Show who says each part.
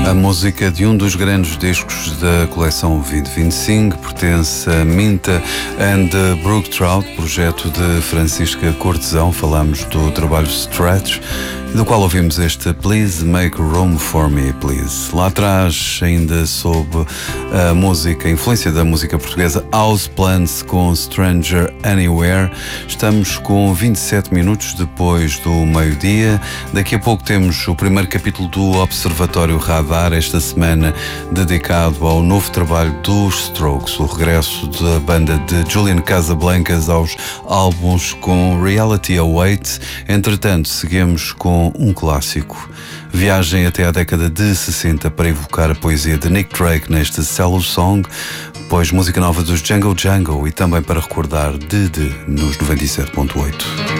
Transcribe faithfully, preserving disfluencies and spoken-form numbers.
Speaker 1: A música de um dos grandes discos da coleção vinte vinte e cinco pertence a Minta and Brook Trout, projeto de Francisca Cortesão. Falamos do trabalho Stretch, do qual ouvimos este Please Make Room For Me, Please. Lá atrás, ainda sob a música, a influência da música portuguesa, House Plants com Stranger Anywhere. Estamos com vinte e sete minutos depois do meio-dia. Daqui a pouco temos o primeiro capítulo do Observatório Radar, esta semana dedicado ao novo trabalho dos Strokes, o regresso da banda de Julian Casablancas aos álbuns com Reality Awaits. Entretanto, seguimos com um clássico. Viagem até à década de sessenta para evocar a poesia de Nick Drake neste Cello Song, depois música nova dos Django Django e também para recordar Dede nos noventa e sete ponto oito.